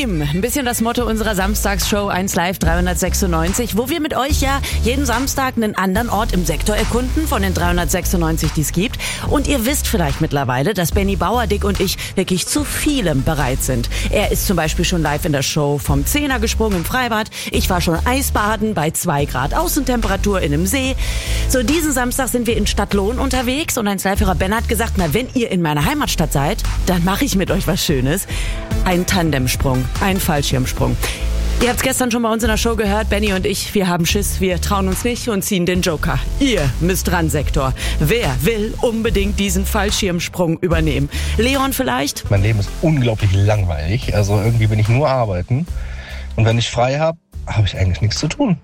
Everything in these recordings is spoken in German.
Team. Ein bisschen das Motto unserer Samstagsshow 1 Live 396, wo wir mit euch ja jeden Samstag einen anderen Ort im Sektor erkunden, von den 396, die es gibt. Und ihr wisst vielleicht mittlerweile, dass Benny Bauerdick und ich wirklich zu vielem bereit sind. Er ist zum Beispiel schon live in der Show vom Zehner gesprungen im Freibad. Ich war schon Eisbaden bei 2 Grad Außentemperatur in einem See. So, diesen Samstag sind wir in Stadtlohn unterwegs und ein Live-Hörer Ben hat gesagt, na, wenn ihr in meiner Heimatstadt seid, dann mache ich mit euch was Schönes. Ein Tandemsprung, ein Fallschirmsprung. Ihr habt es gestern schon bei uns in der Show gehört, Benny und ich, wir haben Schiss, wir trauen uns nicht und ziehen den Joker. Ihr müsst ran, Sektor. Wer will unbedingt diesen Fallschirmsprung übernehmen? Leon vielleicht? Mein Leben ist unglaublich langweilig, also irgendwie bin ich nur arbeiten. Und wenn ich frei habe, habe ich eigentlich nichts zu tun.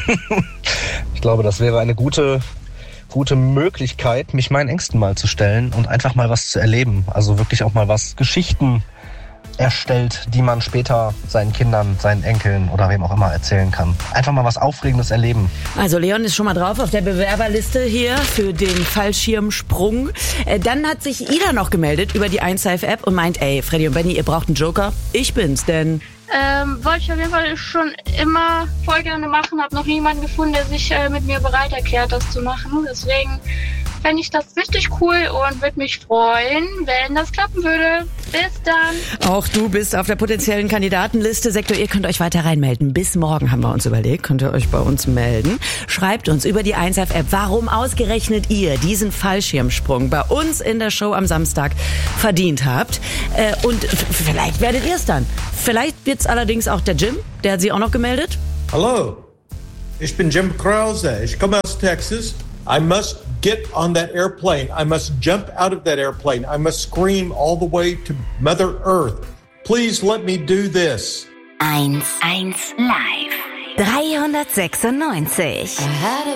Ich glaube, das wäre eine gute Möglichkeit, mich meinen Ängsten mal zu stellen und einfach mal was zu erleben. Also wirklich auch mal Geschichten erstellt, die man später seinen Kindern, seinen Enkeln oder wem auch immer erzählen kann. Einfach mal was Aufregendes erleben. Also Leon ist schon mal drauf auf der Bewerberliste hier für den Fallschirmsprung. Dann hat sich Ida noch gemeldet über die 1Live-App und meint, ey, Freddy und Benny, ihr braucht einen Joker. Ich bin's, denn... wollte ich auf jeden Fall schon immer voll gerne machen. Habe noch niemanden gefunden, der sich mit mir bereit erklärt, das zu machen. Deswegen fände ich das richtig cool und würde mich freuen, wenn das klappen würde. Bis dann. Auch du bist auf der potenziellen Kandidatenliste. Sektor, ihr könnt euch weiter reinmelden. Bis morgen haben wir uns überlegt. Könnt ihr euch bei uns melden. Schreibt uns über die 1Live-App, warum ausgerechnet ihr diesen Fallschirmsprung bei uns in der Show am Samstag verdient habt. Und vielleicht werdet ihr es dann. Vielleicht wird's allerdings auch der Jim. Der hat sich auch noch gemeldet. Hallo, ich bin Jim Krause. Ich komme aus Texas. I must get on that airplane. I must jump out of that airplane. I must scream all the way to Mother Earth. Please let me do this. 1 Live 396.